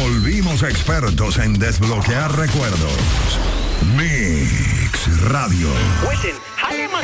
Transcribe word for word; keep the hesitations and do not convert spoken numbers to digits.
volvimos expertos en desbloquear recuerdos. Mix Radio. Listen, jale